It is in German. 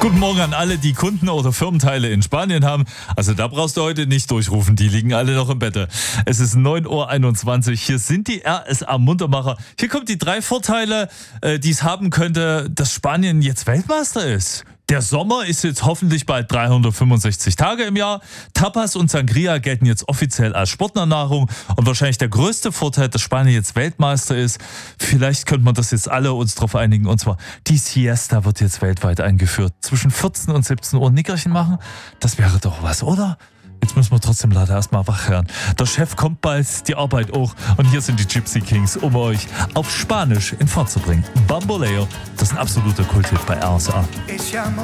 Guten Morgen an alle, die Kunden oder Firmenteile in Spanien haben. Also da brauchst du heute nicht durchrufen, die liegen alle noch im Bett. Es ist 9.21 Uhr, hier sind die RSA Muntermacher. Hier kommen die 3 Vorteile, die es haben könnte, dass Spanien jetzt Weltmeister ist. Der Sommer ist jetzt hoffentlich bald 365 Tage im Jahr. Tapas und Sangria gelten jetzt offiziell als Sportlernahrung. Und wahrscheinlich der größte Vorteil, dass Spanien jetzt Weltmeister ist, vielleicht könnte man das jetzt alle uns drauf einigen. Und zwar, die Siesta wird jetzt weltweit eingeführt. Zwischen 14 und 17 Uhr Nickerchen machen, das wäre doch was, oder? Jetzt müssen wir trotzdem leider erstmal wach werden. Der Chef kommt bald, die Arbeit auch. Und hier sind die Gypsy Kings, um euch auf Spanisch in Fahrt zu bringen. Bamboleo, das ist ein absoluter Kulthit bei RSA.